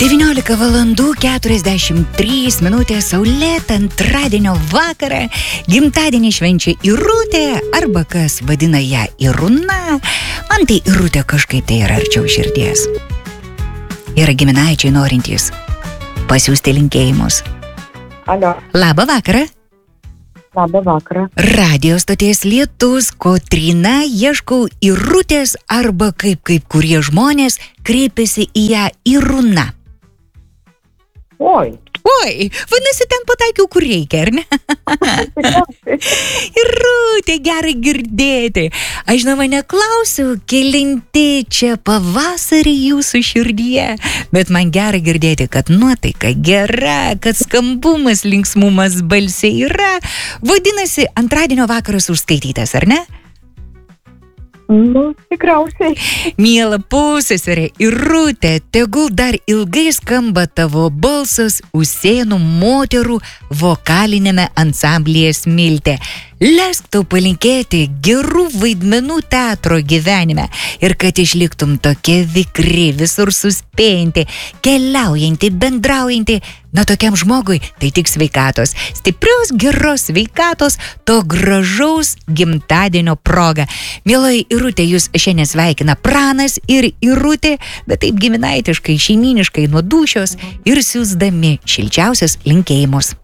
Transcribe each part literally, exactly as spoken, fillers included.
devyniolika valandų keturiasdešimt trys minutės, saulėtą antradienio vakarą, gimtadienį švenčia Irutė, arba kas vadina ją Iruna. Man tai Irutė kažkaip tai yra arčiau širdies. Yra giminaičiai norintys pasiųsti linkėjimus. Alio. Labą vakarą. Labą vakarą. Radio stoties Lietus, Kotryna, ieškau Irutės, arba kaip, kaip kurie žmonės kreipiasi į ją Iruna. Oi. Oi, vadinasi, ten pataikiau, kur reikia, ar ne? Irutė, gerai girdėti. Aš žinoma neklausiu, kelinti čia pavasarį jūsų širdyje, bet man gerai girdėti, kad nuotaika gera, kad skambumas, linksmumas balse yra. Vadinasi, antradienio vakaras užskaitytas, ar ne? Nu, tikriausiai. Miela pusseserė Irutė, tegul dar ilgai skamba tavo balsas Usėnų moterų vokalinėme ansamblyje Smiltė. Leisk tau palinkėti gerų vaidmenų teatro gyvenime ir kad išliktum tokia vikri, visur suspėjanti, keliaujanti, bendraujanti. Na, tokiam žmogui tai tik sveikatos, stiprios, geros sveikatos, to gražaus gimtadienio proga. Mieloji Irutė, jūs šiandien sveikina Pranas ir Irutė, bet taip giminaitiškai, šeiminiškai nuo dūšios ir siųsdami šilčiausius linkėjimus.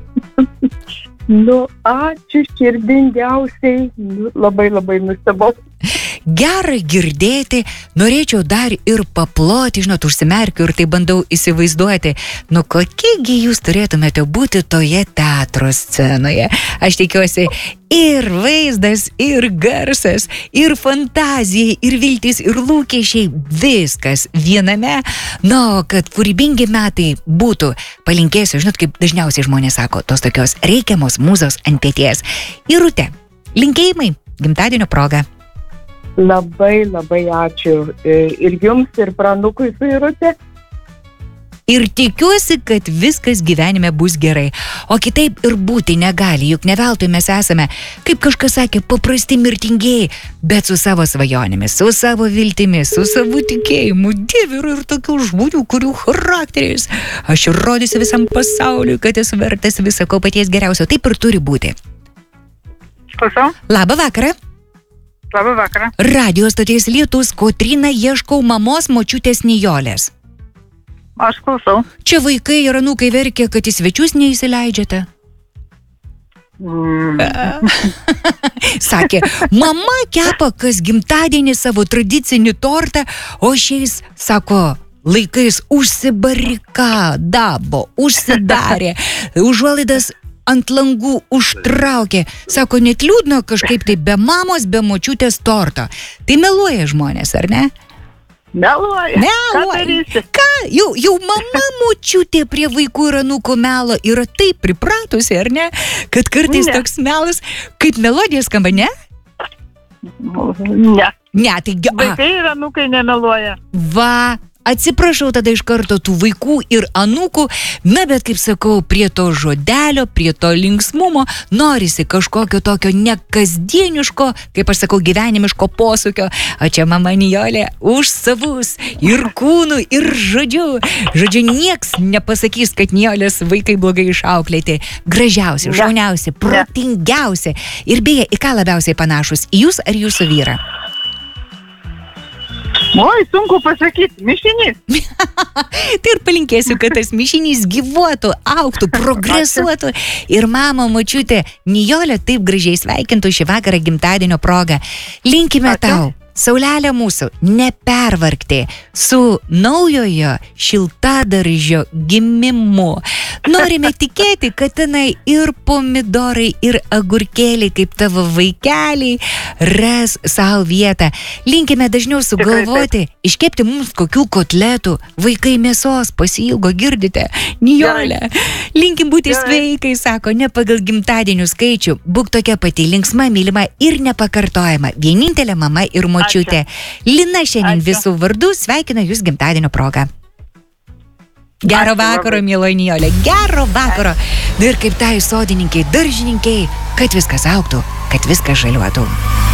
Nu, ačiū širdingiausiai, nu, labai labai nustebau. Gera girdėti, norėčiau dar ir paploti, žinot, užsimerkiu ir tai bandau įsivaizduoti, nu kokiegi jūs turėtumėte būti toje teatro scenoje. Aš tikiuosi, ir vaizdas, ir garsas, ir fantazija, ir viltis, ir lūkesčiai, viskas viename. Na, kad kūrybingi metai būtų, palinkėsiu, žinot, kaip dažniausiai žmonės sako, tos tokios reikiamos mūzos ant peties. Irutė, linkėjimai gimtadienio proga. Labai, labai ačiū ir jums, ir pranukui su Irutė. Ir tikiuosi, kad viskas gyvenime bus gerai. O kitaip ir būti negali, juk ne veltui mes esame, kaip kažkas sakė, paprasti mirtingieji, bet su savo svajonėmis, su savo viltimis, su savo tikėjimu. Dieve, yra ir tokių žmonių, kurių charakteris. Aš rodysiu visam pasauliui, kad esu vertas visako paties geriausio. Taip ir turi būti. Klausau. Labą vakarą. Labą vakarą. Radio stoties Lietus, Kotryna, ieškau mamos močiutės Nijolės. Aš klausau. Čia vaikai ir anūkai verkia, kad į svečius neįsileidžiate. Mm. Sakė, mama kepa kas gimtadienį savo tradicinį tortą, o šiais, sako, laikais užsibarikadavo, užsidarė, užuolaidas ant langų užtraukė. Sako, net liūdna kažkaip tai be mamos, be močiutės torto. Tai meluoja žmonės, ar ne? Meluoja. Meluoja. Ką darysi? Ką? Jau, jau mama močiutė prie vaikų ir anūkų melo yra taip pripratusi, ar ne? Kad kartais Ne. toks melas, kaip melodija skamba, ne? Ne. Ne, tai... ge- a, Vaikai ir anūkai nemeluoja. Va, atsiprašau tada iš karto tų vaikų ir anūkų, na bet kaip sakau, prie to žodelio, prie to linksmumo norisi kažkokio tokio nekasdieniško, kaip aš sakau, gyvenimiško posūkio, o čia mama Nijolė už savus ir kūnų, ir žodžiu. Žodžiu, nieks nepasakys, kad Nijolės vaikai blogai išauklėti. Gražiausi, Ne. šauniausi, protingiausi. Ir beje, į ką labiausiai panašus, į jūs ar jūsų vyrą? Oi, sunku pasakyti. Mišinys. Tai ir palinkėsiu, kad tas mišinys gyvuotų, augtų, progresuotų ir mama močiutė Nijolė taip gražiai sveikintų šį vakarą gimtadienio progą. Linkime Ačiū. tau, saulelė mūsų, nepervargti su naujojo šiltadaržio gimimu. Norime tikėti, kad tenai ir pomidorai, ir agurkėliai, kaip tavo vaikeliai, ras savo vietą. Linkime dažniau sugalvoti, iškepti mums kokių kotletų. Vaikai mėsos pasiilgo, girdite? Nijolė. Linkim būti Gerai. sveikai, sako, ne pagal gimtadienių skaičių. Būk tokia pati linksma, mylima ir nepakartojama. Vienintelė mama ir močiutė. Lina šiandien Ačiū. visų vardų sveikina jūs gimtadienio progą. Gero Ačiū vakaro, labai. mieloji Nijolė. Gero vakaro. Na ir kaip tai sodininkai, daržininkai, kad viskas augtų, kad viskas žaliuotų.